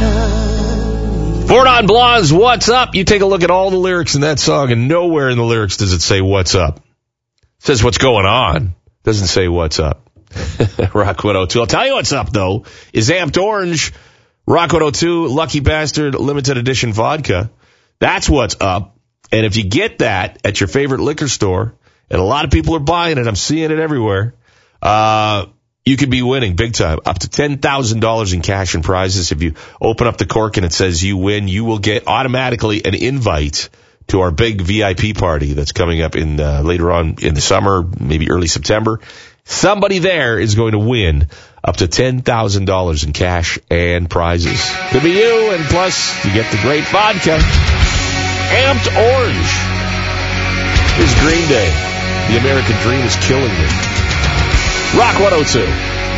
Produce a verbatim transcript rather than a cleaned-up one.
Four Non Blondes, What's Up? You take a look at all the lyrics in that song, and nowhere in the lyrics does it say what's up. It says what's going on. Doesn't say what's up. Rock one oh two. I'll tell you what's up, though, is Amped Orange, Rock one oh two, Lucky Bastard, limited edition vodka. That's what's up. And if you get that at your favorite liquor store, and a lot of people are buying it, I'm seeing it everywhere, uh, you could be winning big time. Up to ten thousand dollars in cash and prizes. If you open up the cork and it says you win, you will get automatically an invite to our big V I P party that's coming up in uh, later on in the summer, maybe early September. Somebody there is going to win up to ten thousand dollars in cash and prizes. Could be you, and plus you get the great vodka. Amped Orange. This is Green Day. The American Dream is killing me. Rock one oh two.